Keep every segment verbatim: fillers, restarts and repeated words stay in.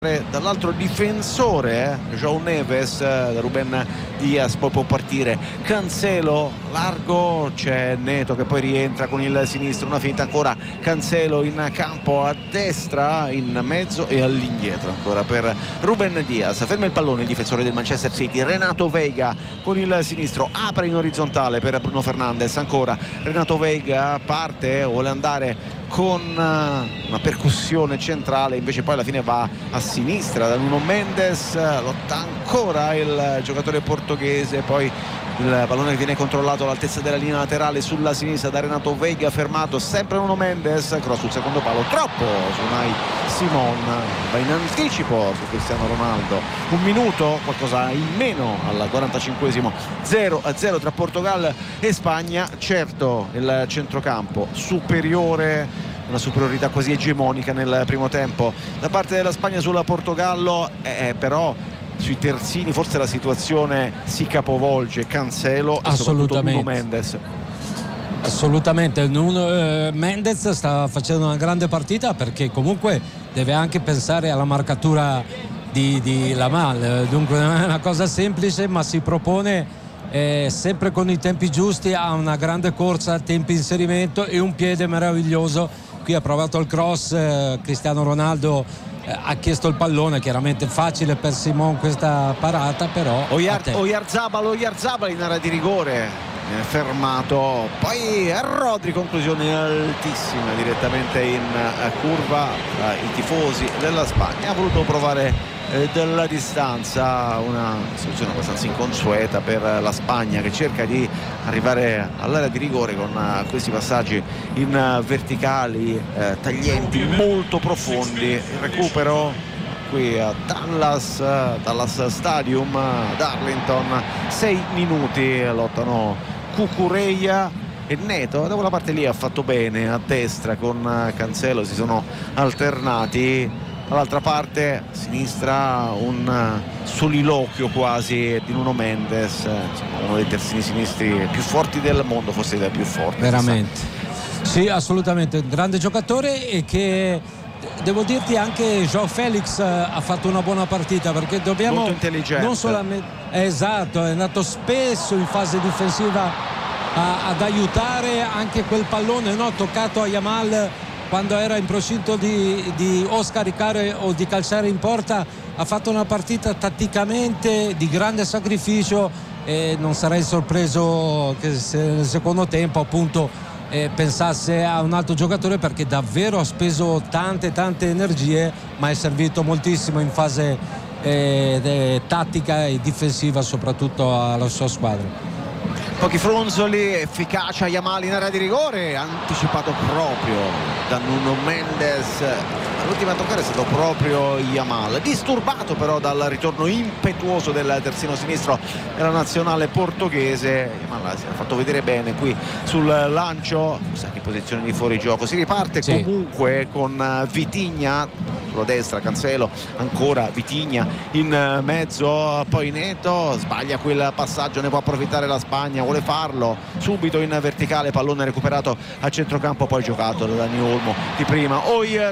dall'altro difensore eh? João Neves, eh, Ruben Dias, poi può partire Cancelo largo, c'è Neto che poi rientra con il sinistro, una finta ancora, Cancelo in campo a destra, in mezzo e all'indietro ancora per Ruben Dias, ferma il pallone il difensore del Manchester City, Renato Veiga con il sinistro, apre in orizzontale per Bruno Fernandes, ancora Renato Veiga parte, vuole andare con una percussione centrale, invece poi alla fine va a sinistra da Nuno Mendes, lotta ancora il giocatore portoghese, poi il pallone che viene controllato all'altezza della linea laterale sulla sinistra da Renato Veiga, fermato sempre Nuno Mendes, cross sul secondo palo, troppo su Unai Simon, va in anticipo su Cristiano Ronaldo, un minuto qualcosa in meno al quarantacinquesimo, zero a zero tra Portogallo e Spagna. Certo il centrocampo superiore, una superiorità quasi egemonica nel primo tempo da parte della Spagna sulla Portogallo, eh, però sui terzini forse la situazione si capovolge, Cancelo e soprattutto Nuno Mendes. Assolutamente, Nuno eh, Mendes sta facendo una grande partita perché comunque deve anche pensare alla marcatura di, di Yamal, dunque non è una cosa semplice, ma si propone eh, sempre con i tempi giusti, ha una grande corsa, tempi inserimento e un piede meraviglioso. Qui ha provato il cross, eh, Cristiano Ronaldo eh, ha chiesto il pallone, chiaramente facile per Simon questa parata, però Oyar- Oyarzabal Oyarzabal in area di rigore, eh, fermato, poi Rodri, conclusione altissima direttamente in uh, curva, uh, i tifosi della Spagna ha voluto provare eh, dalla distanza, una soluzione abbastanza inconsueta per la Spagna che cerca di arrivare all'area di rigore con uh, questi passaggi in uh, verticali, uh, taglienti molto profondi. Il recupero qui a Dallas, uh, Dallas Stadium, uh, Darlington, sei minuti, lottano Cucurella e Neto, da quella parte lì ha fatto bene a destra con uh, Cancelo, si sono alternati. Dall'altra parte a sinistra un uh, soliloquio quasi di Nuno Mendes, insomma, uno dei terzini sinistri più forti del mondo, forse il più forte veramente. Sì, assolutamente, un grande giocatore, e che devo dirti anche João Felix ha fatto una buona partita, perché dobbiamo molto intelligente, non solamente, esatto, è andato spesso in fase difensiva a, ad aiutare anche quel pallone, no, toccato a Yamal quando era in procinto di, di o scaricare o di calciare in porta. Ha fatto una partita tatticamente di grande sacrificio e non sarei sorpreso che se nel secondo tempo appunto eh, pensasse a un altro giocatore, perché davvero ha speso tante tante energie, ma è servito moltissimo in fase eh, de, tattica e difensiva soprattutto alla sua squadra. Pochi fronzoli, efficacia Yamal in area di rigore, anticipato proprio da Nuno Mendes. L'ultimo a toccare è stato proprio Yamal, disturbato però dal ritorno impetuoso del terzino sinistro della nazionale portoghese. Yamal si è fatto vedere bene qui sul lancio, in posizione di fuorigioco. Si riparte sì. Comunque con Vitinha sulla destra, Cancelo, ancora Vitinha in mezzo, poi Neto sbaglia quel passaggio, ne può approfittare la Spagna, vuole farlo subito in verticale, pallone recuperato a centrocampo, poi giocato da Dani Olmo di prima.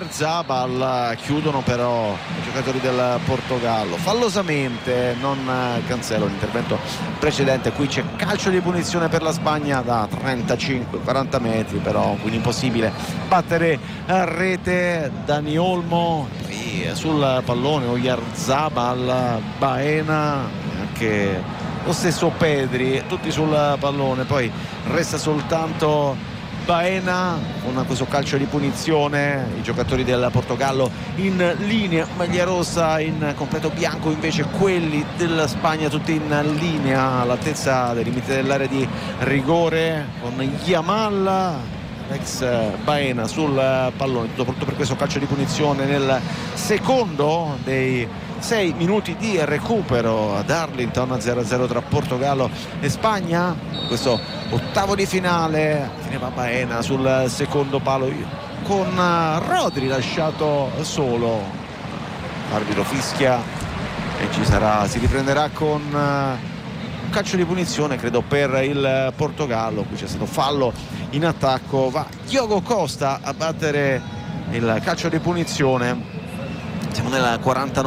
Oyarzabal, chiudono però i giocatori del Portogallo fallosamente, non Cancelo, l'intervento precedente. Qui c'è calcio di punizione per la Spagna da trentacinque quaranta metri, però quindi impossibile battere a rete. Dani Olmo sul pallone, Oyarzabal, Baena, anche lo stesso Pedri, tutti sul pallone, poi resta soltanto Baena con questo calcio di punizione. I giocatori del Portogallo in linea, maglia rossa, in completo bianco invece quelli della Spagna tutti in linea all'altezza dei limiti dell'area di rigore, con Yamal, ex Baena sul pallone. Tutto pronto per questo calcio di punizione nel secondo dei sei minuti di recupero a Darlington, zero a zero tra Portogallo e Spagna. Questo ottavo di finale, fineva Baena sul secondo palo con Rodri lasciato solo. L'arbitro fischia e ci sarà, si riprenderà con un calcio di punizione credo per il Portogallo. Qui c'è stato fallo in attacco, va Diogo Costa a battere il calcio di punizione Siamo nella quarantanove